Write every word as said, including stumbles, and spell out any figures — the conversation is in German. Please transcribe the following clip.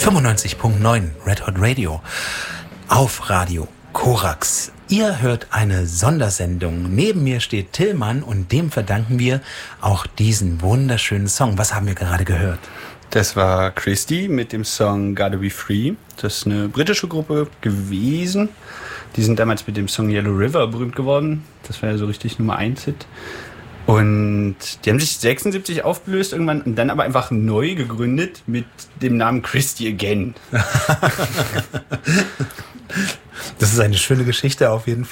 fünfundneunzig Komma neun Red Hot Radio auf Radio Korax. Ihr hört eine Sondersendung. Neben mir steht Tillmann und dem verdanken wir auch diesen wunderschönen Song. Was haben wir gerade gehört? Das war Christy mit dem Song Gotta Be Free. Das ist eine britische Gruppe gewesen. Die sind damals mit dem Song Yellow River berühmt geworden. Das war ja so richtig Nummer eins Hit. Und die haben sich sechsundsiebzig aufgelöst irgendwann und dann aber einfach neu gegründet mit dem Namen Christy Again. Das ist eine schöne Geschichte auf jeden Fall.